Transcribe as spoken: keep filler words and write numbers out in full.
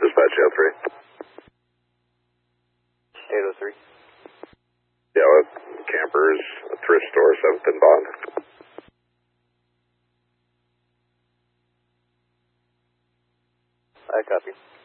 Dispatch oh three. eight oh three. Yeah, with campers, a thrift store, seventh and Bond. I copy.